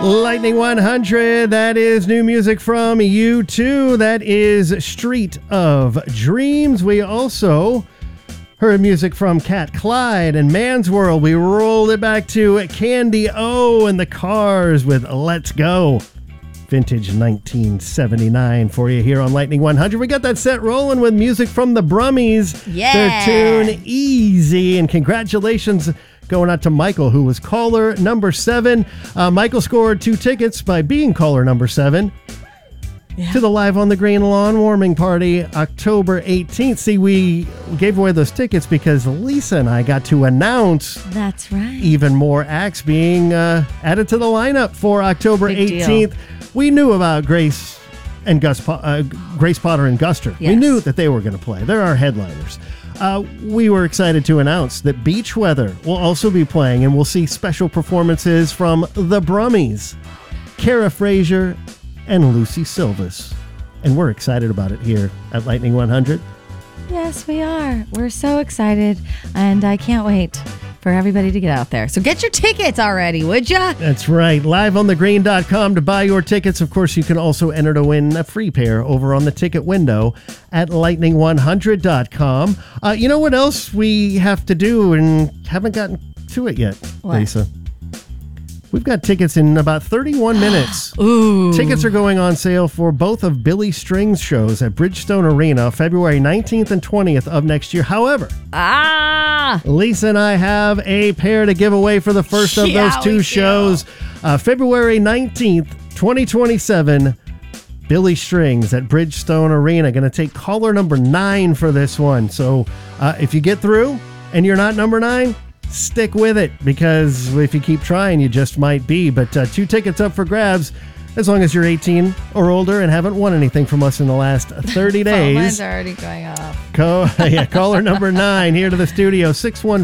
Lightning 100, that is new music from U2. That is Street of Dreams. We also heard music from Cat Clyde and Man's World. We rolled it back to Candy O and the Cars with Let's Go. Vintage 1979 for you here on Lightning 100. We got that set rolling with music from the Brummies. Yeah. Their tune Easy. And congratulations going out to Michael, who was caller number 7. Michael scored 2 tickets by being caller number 7 to the Live on the Green lawn warming party, October 18th. See, we gave away those tickets because Lisa and I got to announce that's right, even more acts being added to the lineup for October Big 18th. deal. We knew about Grace and Grace Potter and Guster. Yes. We knew that they were going to play. They're our headliners. We were excited to announce that Beach Weather will also be playing, and we'll see special performances from the Brummies, Cara Frazier, and Lucy Silvas. And we're excited about it here at Lightning 100. Yes, we are. We're so excited, and I can't wait for everybody to get out there. So get your tickets already, would ya? That's right. LiveOnTheGreen.com to buy your tickets. Of course, you can also enter to win a free pair over on the ticket window at Lightning100.com. You know what else we have to do and haven't gotten to it yet, What? Lisa? We've got tickets in about 31 minutes. Ooh. Tickets are going on sale for both of Billy Strings' shows at Bridgestone Arena, February 19th and 20th of next year. However, Lisa and I have a pair to give away for the first of those 2 shows. February 19th, 2027, Billy Strings at Bridgestone Arena. Going to take caller number 9 for this one. So if you get through and you're not number 9, stick with it, because if you keep trying, you just might be. But 2 tickets up for grabs as long as you're 18 or older and haven't won anything from us in the last 30 days. Mine's already going off. Caller number 9 here to the studio,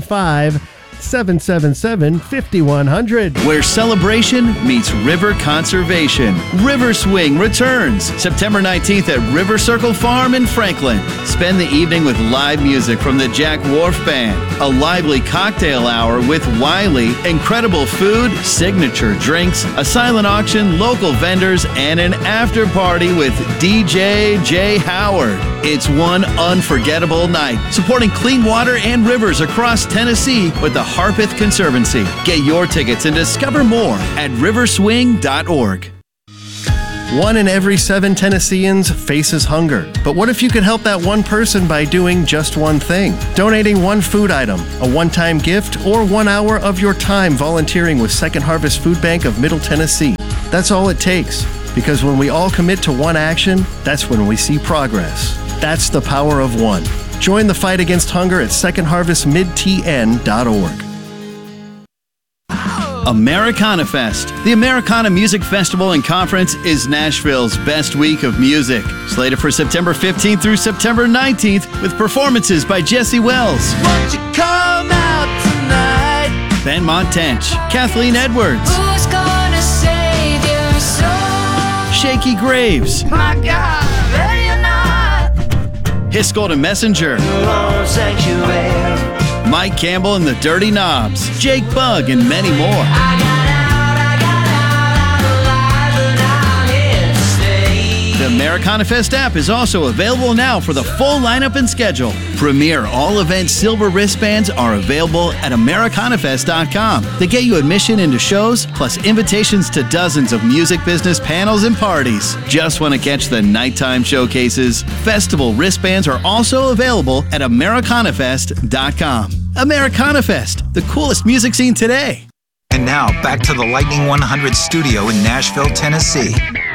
615-777-5100. Where celebration meets river conservation. River Swing returns September 19th at River Circle Farm in Franklin. Spend the evening with live music from the Jack Wharf Band, a lively cocktail hour with Wiley, incredible food, signature drinks, a silent auction, local vendors, and an after party with DJ Jay Howard. It's one unforgettable night, supporting clean water and rivers across Tennessee with the Harpeth Conservancy. Get your tickets and discover more at riverswing.org. 1 in every 7 Tennesseans faces hunger. But what if you could help that one person by doing just one thing? Donating one food item, a one-time gift, or 1 hour of your time volunteering with Second Harvest Food Bank of Middle Tennessee. That's all it takes. Because when we all commit to one action, that's when we see progress. That's the power of one. Join the fight against hunger at secondharvestmidtn.org. Americana Fest. The Americana Music Festival and Conference is Nashville's best week of music. Slated for September 15th through September 19th with performances by Jesse Wells, Won't you come out tonight? Ben Montench, Kathleen Edwards, Who's gonna save your soul? Shaky Graves, My God, ready or not? Hiskold and Messenger, Your own sanctuary. Mike Campbell and the Dirty Knobs, Jake Bugg, and many more. I got out alive, and I'm here to stay. The Americana Fest app is also available now for the full lineup and schedule. Premier all-event silver wristbands are available at AmericanaFest.com. They get you admission into shows, plus invitations to dozens of music business panels and parties. Just want to catch the nighttime showcases? Festival wristbands are also available at AmericanaFest.com. Americana Fest, the coolest music scene today. And now, back to the Lightning 100 studio in Nashville, Tennessee.